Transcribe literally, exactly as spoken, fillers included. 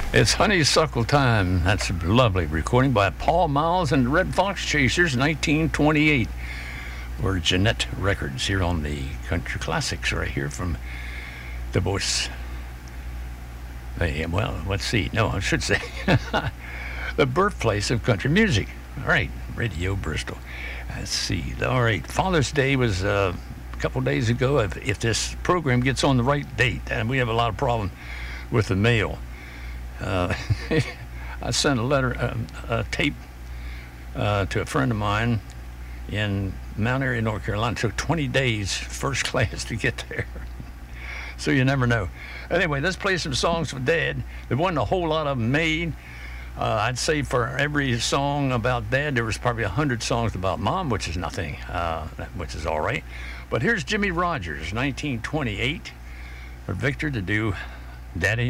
It's Honeysuckle Time. That's a lovely recording by Paul Miles and the Red Fox Chasers, nineteen twenty-eight. We're Jeanette Records here on the Country Classics right here from the voice. Well, let's see. No, I should say the birthplace of country music. All right, Radio Bristol. Let's see. All right, Father's Day was uh, a couple days ago. If, if this program gets on the right date, and we have a lot of problem with the mail. Uh, I sent a letter, uh, a tape uh, to a friend of mine in Mount Airy, North Carolina. It took twenty days, first class, to get there. So you never know. Anyway, let's play some songs for Dad. There wasn't a whole lot of them made. Uh, I'd say for every song about Dad, there was probably a hundred songs about Mom, which is nothing, uh, which is all right. But here's Jimmie Rodgers, nineteen twenty-eight, for Victor to do Daddy